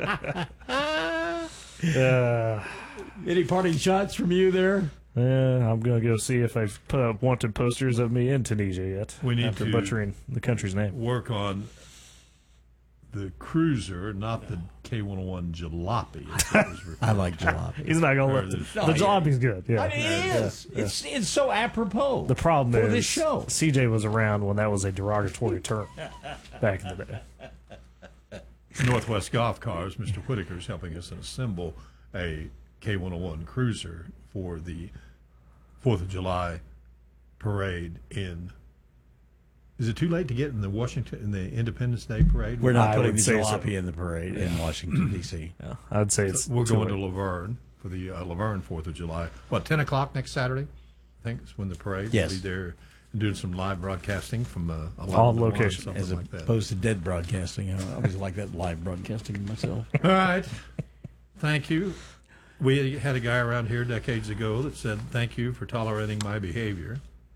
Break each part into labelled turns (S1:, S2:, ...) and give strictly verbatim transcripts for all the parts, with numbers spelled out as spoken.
S1: uh,
S2: Any parting shots from you there?
S1: Yeah, I'm going to go see if I've put up wanted posters of me in Tunisia yet.
S3: We need
S1: after
S3: to
S1: butchering the country's name.
S3: Work on the cruiser, not the K one oh one jalopy.
S2: I like jalopy.
S1: He's not going to lift it. The jalopy's good. Yeah,
S2: I mean, it is.
S1: Yeah,
S2: It's it's so apropos.
S1: The problem
S2: for
S1: is
S2: this show.
S1: C J was around when that was a derogatory term back in the day.
S3: Northwest Golf Cars, Mister Whitaker is helping us assemble a K one oh one cruiser for the fourth of July parade in. Is it too late to get in the Washington in the Independence Day parade?
S2: We're not
S1: I
S2: putting
S1: would
S2: the
S1: say
S2: jalopy
S1: so.
S2: in the parade in Washington, D C
S1: Yeah, I'd say it's.
S3: We're
S1: too
S3: going to
S1: late.
S3: Laverne for the uh, Laverne fourth of July. What, ten o'clock next Saturday? I think it's when the parade
S2: Yes.
S3: will be there and doing some live broadcasting from uh, eleven
S1: On
S3: to one,
S1: location.
S3: something
S2: as
S3: like that.
S2: opposed to dead broadcasting. I always like that live broadcasting myself.
S3: All right. Thank you. We had a guy around here decades ago that said, "Thank you for tolerating my behavior."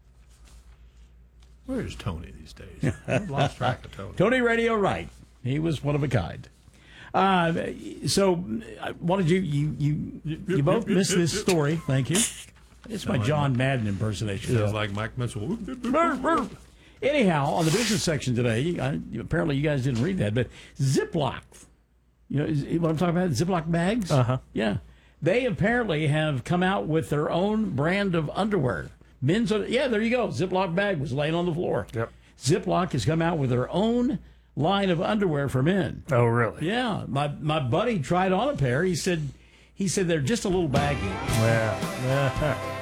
S3: Where's Tony these days? I've lost track of Tony.
S2: Tony Radio Wright. He was one of a kind. Uh, so, uh, what did you you you you both missed this story? Thank you. It's my John Madden impersonation.
S3: Sounds like Mike Mitchell.
S2: Anyhow, on the business section today, I, apparently you guys didn't read that, but Ziploc, you know is, what I'm talking about, Ziploc bags?
S1: Uh-huh.
S2: Yeah. They apparently have come out with their own brand of underwear. Men's, yeah, there you go. Ziploc bag was laying on the floor.
S1: Yep.
S2: Ziploc has come out with their own line of underwear for men.
S1: Oh, really?
S2: Yeah. My my buddy tried on a pair. He said, he said they're just a little baggy.
S1: Yeah.